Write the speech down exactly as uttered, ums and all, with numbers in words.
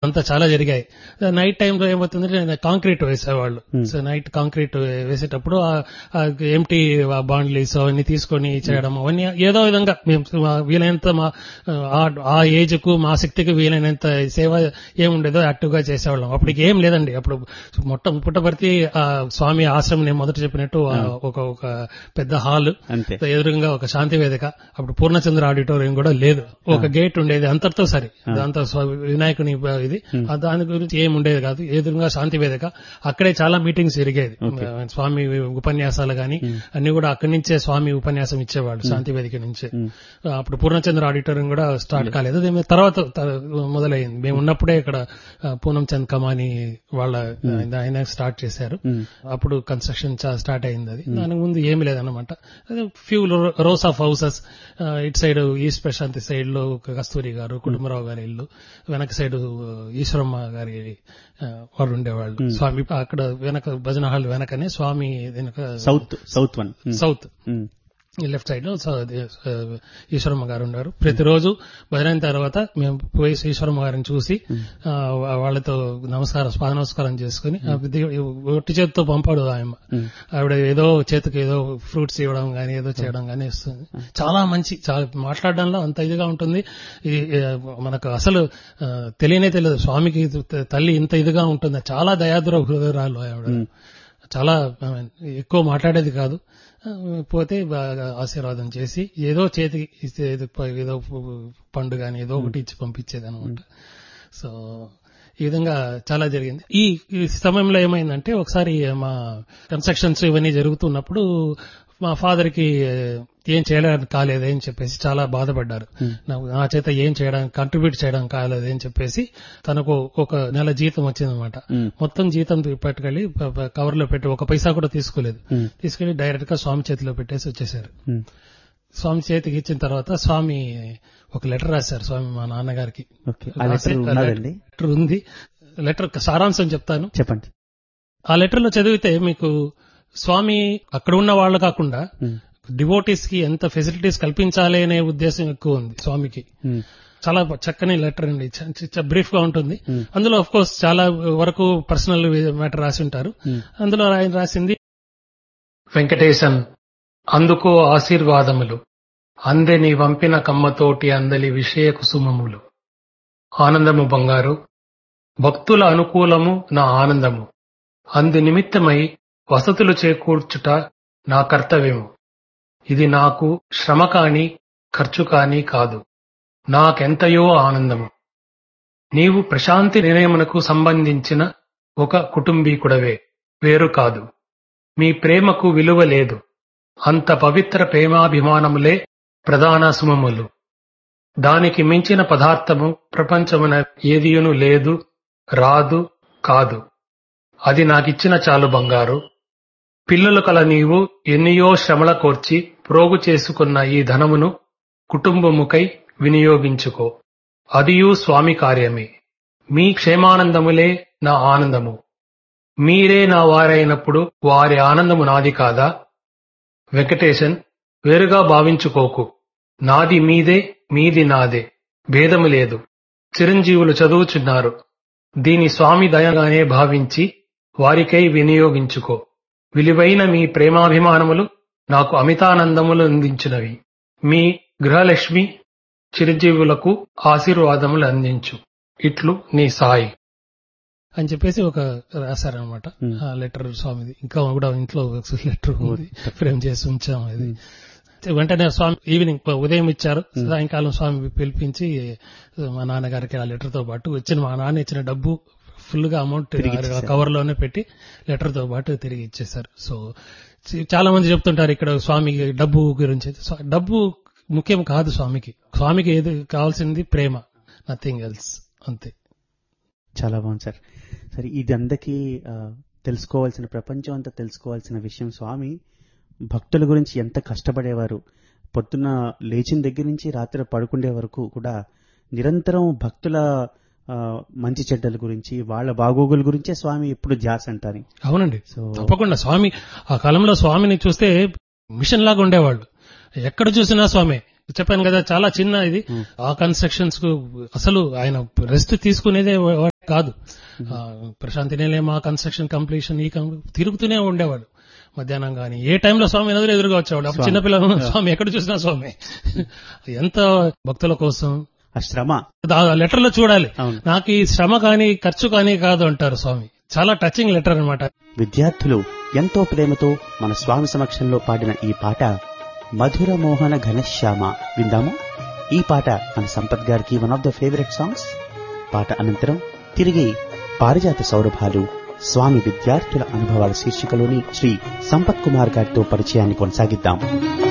అంతా చాలా జరిగాయి. నైట్ టైంలో ఏమవుతుందంటే కాంక్రీట్ వేసేవాళ్ళు. సో నైట్ కాంక్రీట్ వేసేటప్పుడు ఎంటీ బాండ్లీస్ అవన్నీ తీసుకొని చేయడం అవన్నీ ఏదో విధంగా మేము వీలైనంత మా ఆ ఏజ్ కు మా శక్తికి వీలైనంత సేవ ఏముండేదో యాక్టివ్ గా చేసేవాళ్ళం. అప్పటికి ఏం లేదండి. అప్పుడు మొట్ట పుట్టపర్తి స్వామి ఆశ్రమం నేను మొదట చెప్పినట్టు ఒక ఒక పెద్ద హాల్, ఎదురుగా ఒక శాంతి వేదిక, అప్పుడు పూర్ణచంద్ర ఆడిటోరియం కూడా లేదు, ఒక గేట్ ఉండేది అంతటితో సరి, దాంతో వినాయకుని ఇది దాని గురించి ఏమి ఉండేది కాదు. ఎదురుగా శాంతి వేదిక, అక్కడే చాలా మీటింగ్స్ జరిగేది. స్వామి ఉపన్యాసాలు గాని అన్ని కూడా అక్కడి నుంచే స్వామి ఉపన్యాసం ఇచ్చేవాళ్ళు శాంతి వేదిక నుంచే. అప్పుడు పూర్ణచంద్ర ఆడిటోరియం కూడా స్టార్ట్ కాలేదు, తర్వాత మొదలైంది. మేము ఉన్నప్పుడే ఇక్కడ పూనం చంద్ కమాని వాళ్ళ ఆయన స్టార్ట్ చేశారు. అప్పుడు కన్స్ట్రక్షన్ స్టార్ట్ అయింది. అది దానికి ముందు ఏమి లేదన్నమాట. ఫ్యూ రోస్ ఆఫ్ హౌసెస్, ఇటు సైడ్ ఈస్ట్ ప్రశాంతి సైడ్ లో కస్తూరి గారు, కుటుంబరావు గారి ఇల్లు, వెనక సైడ్ ఈశ్వరమ్మ గారి వారు ఉండేవాళ్ళు. స్వామి అక్కడ వెనక భజన హాల్ వెనకనే స్వామి వెనక south south one south left side లో ఈశ్వరమ్మ గారు ఉన్నారు. ప్రతిరోజు భజన అయిన తర్వాత మేము పోయి ఈశ్వరమ్మ గారిని చూసి వాళ్లతో నమస్కారం పాద నమస్కారం చేసుకుని ఒట్టి చేతితో పంపాడు ఆయమ్మ. ఆవిడ ఏదో చేతికి ఏదో ఫ్రూట్స్ ఇవ్వడం గానీ ఏదో చేయడం గానీ ఇస్తుంది. చాలా మంచి, చాలా మాట్లాడడంలో అంత ఇదిగా ఉంటుంది. మనకు అసలు తెలియనే తెలియదు స్వామికి తల్లి ఇంత ఇదిగా ఉంటుంది. చాలా దయాదుర హృదయరాలు ఆవిడ. చాలా ఎక్కువ మాట్లాడేది కాదు, పోతే బాగా ఆశీర్వాదం చేసి ఏదో చేతికి ఇస్తే ఏదో పండు గాని ఏదో ఒకటి ఇచ్చి పంపించేది అనమాట. సో ఈ విధంగా చాలా జరిగింది. ఈ సమయంలో ఏమైందంటే ఒకసారి మా కన్స్ట్రక్షన్స్ ఇవన్నీ జరుగుతున్నప్పుడు మా ఫాదర్ కి ఏం చేయడానికి కాలేదని చెప్పేసి చాలా బాధపడ్డారు. నా చేత ఏం చేయడానికి కంట్రిబ్యూట్ చేయడం కాలేదని చెప్పేసి తనకు ఒక నెల జీతం వచ్చిందనమాట. మొత్తం జీతం పట్టుకెళ్లి కవర్ లో పెట్టి ఒక పైసా కూడా తీసుకోలేదు. తీసుకెళ్లి డైరెక్ట్ గా స్వామి చేతిలో పెట్టేసి వచ్చేసారు. స్వామి చేతికి ఇచ్చిన తర్వాత స్వామి ఒక లెటర్ రాశారు స్వామి మా నాన్నగారికి. లెటర్ ఉంది, లెటర్ సారాంశం చెప్తాను, చెప్పండి. ఆ లెటర్ లో చదివితే మీకు స్వామి అక్కడ ఉన్న వాళ్ళు కాకుండా డివోటీస్ కి ఎంత ఫెసిలిటీస్ కల్పించాలి అనే ఉద్దేశం ఎక్కువ ఉంది స్వామికి. చాలా చక్కని లెటర్ అండి, బ్రీఫ్ గా ఉంటుంది. అందులో ఆఫ్ కోర్స్ చాలా వరకు పర్సనల్ మ్యాటర్ రాసి ఉంటారు. అందులో ఆయన రాసింది, వెంకటేశన్ అందుకో ఆశీర్వాదములు, అందే నీ వంపిన కమ్మతోటి అందలి విషయ కుసుమములు, ఆనందము బంగారు భక్తుల అనుకూలము నా ఆనందము, అందు నిమిత్తమై వసతులు చేకూర్చుట నా కర్తవ్యము. ఇది నాకు శ్రమ కాని ఖర్చు కాని కాదు, నాకెంతయో ఆనందము. నీవు ప్రశాంతి నిలయమునకు సంబంధించిన ఒక కుటుంబీకుడవే, వేరు కాదు. మీ ప్రేమకు విలువ లేదు, అంత పవిత్ర ప్రేమాభిమానములే ప్రధాన సుమములు. దానికి మించిన పదార్థము ప్రపంచమున ఏదియును లేదు, రాదు, కాదు. అది నాకిచ్చిన చాలు బంగారు. పిల్లలు కల నీవు ఎన్నియో శ్రమల కోర్చి ప్రోగు చేసుకున్న ఈ ధనమును కుటుంబముకై వినియోగించుకో, అదియూ స్వామి కార్యమే. మీ క్షేమానందములే నా ఆనందము. మీరే నా వారైనప్పుడు వారి ఆనందము నాది కాదా? వెంకటేశన్, వేరుగా భావించుకోకు. నాది మీదే, మీది నాదే, భేదము లేదు. చిరంజీవులు చదువుచున్నారు. దీని స్వామి దయగానే భావించి వారికై వినియోగించుకో. విలువైన మీ ప్రేమాభిమానములు నాకు అమితానందములు అందించినవి. మీ గృహలక్ష్మి చిరంజీవులకు ఆశీర్వాదములు అందించు. ఇట్లు నీ సాయి అని చెప్పేసి ఒక రాశారనమాట ఆ లెటర్ స్వామిది. ఇంకా కూడా ఇంట్లో లెటర్ ఉంది, ఫ్రేమ్ చేసి ఉంచాం. ఇది వెంటనే స్వామి ఈవినింగ్ ఉదయం ఇచ్చారు, సాయంకాలం స్వామి పిలిపించి మా నాన్నగారికి ఆ లెటర్ తో పాటు వచ్చిన మా నాన్న ఇచ్చిన డబ్బు ఫుల్ గా అమౌంట్ కవర్ లోనే పెట్టి లెటర్ తో పాటు తిరిగి ఇచ్చేశారు. సో చాలా మంది చెప్తుంటారు ఇక్కడ స్వామి డబ్బు గురించి. డబ్బు ముఖ్యం కాదు స్వామికి. స్వామికి ఏది కావాల్సింది ప్రేమ, నథింగ్ ఎల్స్, అంతే. చాలా బాగుంది సార్. సరే, ఇది అందరికీ తెలుసుకోవాల్సిన, ప్రపంచం అంతా తెలుసుకోవాల్సిన విషయం. స్వామి భక్తుల గురించి ఎంత కష్టపడేవారు. పొద్దున్న లేచిన దగ్గర నుంచి రాత్రి పడుకునే వరకు కూడా నిరంతరం భక్తుల మంచి చెడ్డల గురించి, వాళ్ళ బాగోగుల గురించే స్వామి ఎప్పుడు ధ్యాస అంటారు. అవునండి, తప్పకుండా. స్వామి ఆ కాలంలో స్వామిని చూస్తే మిషన్ లాగా ఉండేవాళ్ళు. ఎక్కడ చూసినా స్వామి. చెప్పాను కదా, చాలా చిన్న ఇది. ఆ కన్స్ట్రక్షన్స్ కు అసలు ఆయన రెస్ట్ తీసుకునేదే కాదు. ఆ, ప్రశాంతి నిలయం, కన్స్ట్రక్షన్ కంప్లీషన్, ఈ కం- తిరుగుతూనే ఉండేవాడు. మధ్యాహ్నం కానీ ఏ టైంలో స్వామి నదులు ఎదురుగా వచ్చేవాడు. అప్పుడు చిన్నపిల్లలు స్వామి ఎక్కడ చూసినా స్వామి. ఎంత భక్తుల కోసం ఆ శ్రమ. లెటర్ లో చూడాలి. అవును. నాకు ఈ శ్రమ కానీ ఖర్చు కానీ కాదు అంటారు స్వామి. చాలా టచింగ్ లెటర్ అన్నమాట. విద్యార్థులు ఎంతో ప్రేమతో మన స్వామి సమక్షంలో పాడిన ఈ పాట మధుర మోహన ఘనశ్యామ విందాము. ఈ పాట మన సంపత్ గారికి one of the favourite songs. పాట అనంతరం తిరిగి పారిజాత సౌరభాలు స్వామి విద్యార్థుల అనుభవాల శీర్షికలోని శ్రీ సంపత్ కుమార్ గారితో పరిచయాన్ని కొనసాగిద్దాం.